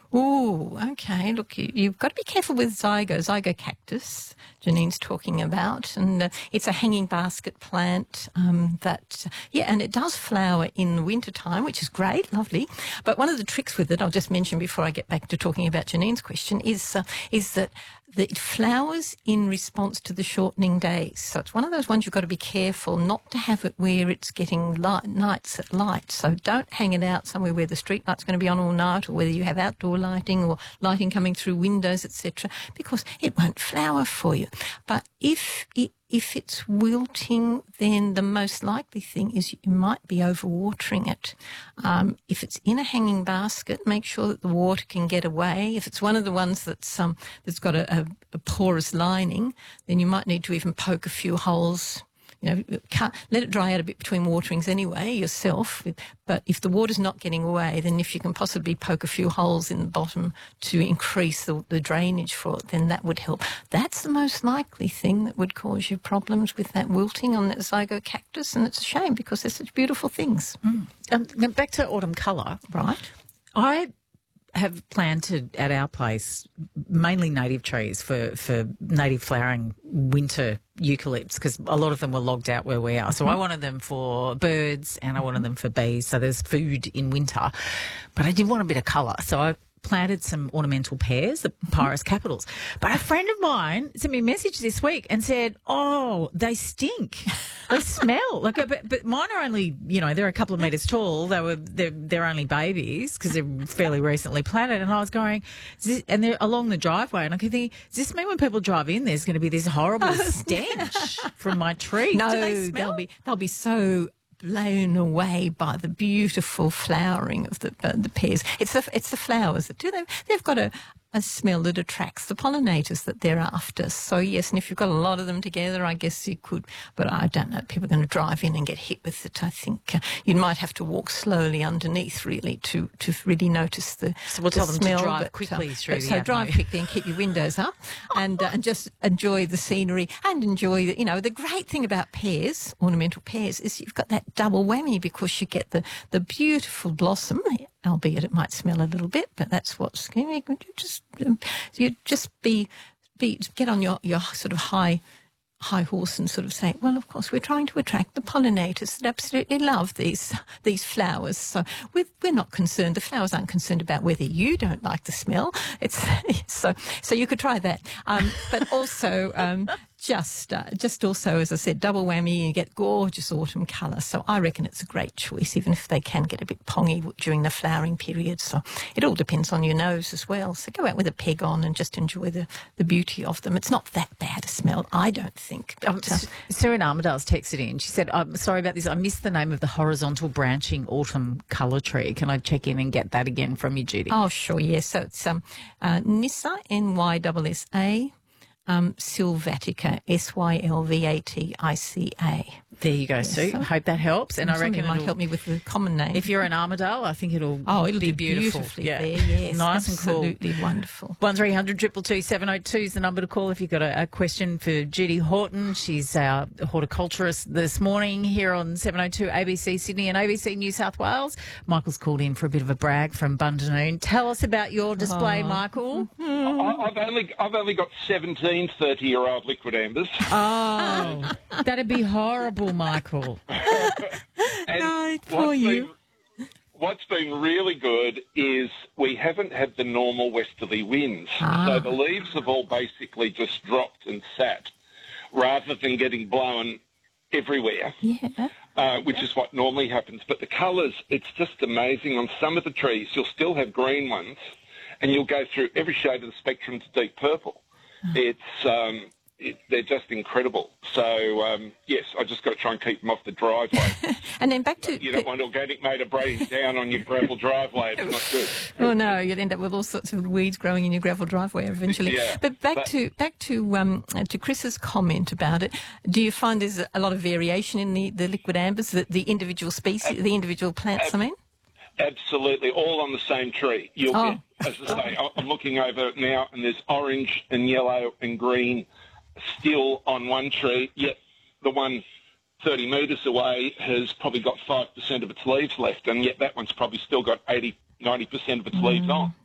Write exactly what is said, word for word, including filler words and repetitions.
Oh, okay. Look, you, you've got to be careful with zygo, zygocactus, Janine's talking about. And uh, it's a hanging basket plant um, that, yeah, and it does flower in the wintertime, which is great, lovely. But one of the tricks with it, I'll just mention before I get back to talking about Janine's question, is uh, is that the, it flowers in response to the shortening days. So it's one of those ones you've got to be careful not to have it where it's getting light, nights at light. So don't hang it out somewhere where the street light's going to be on all night, or whether you have outdoor lighting or lighting coming through windows, et cetera, because it won't flower for you. But if it If it's wilting, then the most likely thing is you might be overwatering it. Um, if it's in a hanging basket, make sure that the water can get away. If it's one of the ones that's um, that's got a, a, a porous lining, then you might need to even poke a few holes. You know, can't, let it dry out a bit between waterings anyway yourself. But if the water's not getting away, then if you can possibly poke a few holes in the bottom to increase the, the drainage for it, then that would help. That's the most likely thing that would cause you problems with that wilting on that zygocactus, and it's a shame because they're such beautiful things. Mm. Um, now back to autumn colour. Right. I have planted at our place mainly native trees for, for native flowering winter eucalypts, because a lot of them were logged out where we are. So I wanted them for birds and I wanted them for bees, so there's food in winter. But I did want a bit of colour, so I planted some ornamental pears, the Pyrus capitals. But a friend of mine sent me a message this week and said, oh, they stink. They smell. Like, but, but mine are only, you know, they're a couple of metres tall. They were, they're, they're only babies because they're fairly recently planted. And I was going, is this, and they're along the driveway. And I could think, does this mean when people drive in, there's going to be this horrible stench from my tree? No, Do they smell? they'll be, they'll be so blown away by the beautiful flowering of the uh, the pears. It's the it's the flowers that do them. They've got a, a smell that attracts the pollinators that they're after. So yes, and if you've got a lot of them together, I guess you could. But I don't know. People are going to drive in and get hit with it. I think uh, you might have to walk slowly underneath, really, to to really notice the. So we'll the tell them smell, to drive but, quickly uh, through but the So avenue. drive quickly and keep your windows up, and uh, and just enjoy the scenery and enjoy the. You know, the great thing about pears, ornamental pears, is you've got that double whammy, because you get the, the beautiful blossom, albeit it might smell a little bit, but that's what's you just um, you just be be get on your, your sort of high high horse and sort of say, well, of course, we're trying to attract the pollinators that absolutely love these these flowers. So we're, we're not concerned. The flowers aren't concerned about whether you don't like the smell. It's so so you could try that, um, but also. Um, Just, uh, just also, as I said, double whammy, you get gorgeous autumn colour. So I reckon it's a great choice, even if they can get a bit pongy during the flowering period. So it all depends on your nose as well. So go out with a peg on and just enjoy the, the beauty of them. It's not that bad a smell, I don't think. But, Um, uh, Sarah Armadale's texted in. She said, I'm sorry about this. I missed the name of the horizontal branching autumn colour tree. Can I check in and get that again from you, Judy? oh, sure, yes. So it's um, uh, Nyssa, N Y S S A. Um, Sylvatica, S Y L V A T I C A. There you go, Yes, Sue. so- I hope that helps. And I Somebody reckon might it'll, help me with the common name. if you're an Armadale, I think it'll, oh, it'll be do beautiful. beautifully Yeah. there, yes. Nice and cool. Absolutely wonderful. One three hundred two two two seven oh two is the number to call if you've got a, a question for Judy Horton. She's our horticulturist this morning here on seven oh two A B C Sydney and A B C New South Wales. Michael's called in for a bit of a brag from Bundanoon. Tell us about your display, Oh. Michael. I, I've only I've only got seventeen thirty-year-old liquid ambers. Oh, that'd be horrible, Michael. And No, what's poor you. Been, what's been really good is we haven't had the normal westerly winds. Ah. So the leaves have all basically just dropped and sat rather than getting blown everywhere, Yeah. uh, which is what normally happens. But the colours, it's just amazing. On some of the trees, you'll still have green ones, and you'll go through every shade of the spectrum to deep purple. It's um, it, they're just incredible. So, um, yes, I just got to try and keep them off the driveway. And then back to... You don't want organic matter breaking down on your gravel driveway. It's not good. Oh no, you'd end up with all sorts of weeds growing in your gravel driveway eventually. Yeah, but back but- to back to um, uh, to Chris's comment about it. Do you find there's a lot of variation in the, the liquid ambers, the, the individual species, the individual plants? I mean, Absolutely, all on the same tree. You'll Oh. get, as I say, I- I'm looking over it now, and there's orange and yellow and green still on one tree, yet the one thirty metres away has probably got five percent of its leaves left, and yet that one's probably still got eighty, ninety percent of its leaves on.